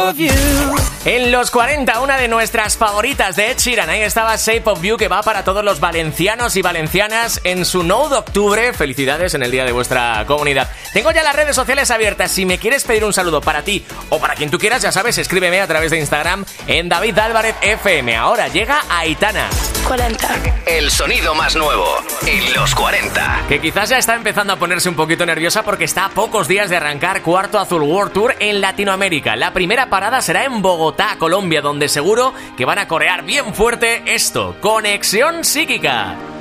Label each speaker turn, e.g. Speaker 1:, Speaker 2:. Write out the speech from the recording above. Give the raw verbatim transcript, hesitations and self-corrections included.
Speaker 1: of You.
Speaker 2: En los cuarenta, una de nuestras favoritas de Ed Sheeran. Ahí estaba Shape of You, que va para todos los valencianos y valencianas en su nou de octubre. Felicidades en el día de vuestra comunidad. Tengo ya las redes sociales abiertas. Si me quieres pedir un saludo para ti o para quien tú quieras, ya sabes, escríbeme a través de Instagram en David Álvarez F M. Ahora llega Aitana.
Speaker 3: cuarenta.
Speaker 4: El sonido más nuevo en los cuarenta.
Speaker 2: Que quizás ya está empezando a ponerse un poquito nerviosa porque está a pocos días de arrancar Cuarto Azul World Tour en Latinoamérica. La primera parada será en Bogotá, Colombia, donde seguro que van a corear bien fuerte esto, Conexión Psíquica.